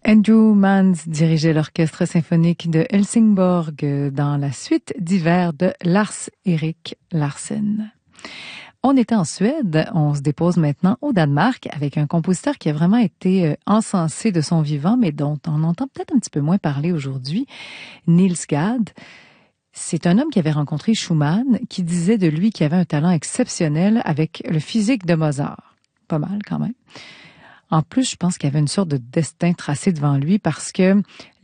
Andrew Manz dirigeait l'orchestre symphonique de Helsingborg dans la suite d'hiver de Lars-Erik Larsen. On était en Suède, on se dépose maintenant au Danemark avec un compositeur qui a vraiment été encensé de son vivant, mais dont on entend peut-être un petit peu moins parler aujourd'hui, Niels Gade. C'est un homme qui avait rencontré Schumann, qui disait de lui qu'il avait un talent exceptionnel avec le physique de Mozart. Pas mal quand même. En plus, je pense qu'il y avait une sorte de destin tracé devant lui parce que